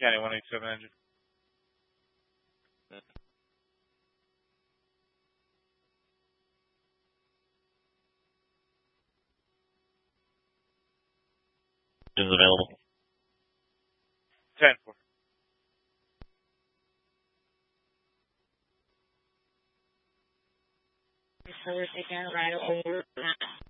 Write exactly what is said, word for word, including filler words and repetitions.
County one eighty-seven engine. Is available. ten four. So we're taking right over.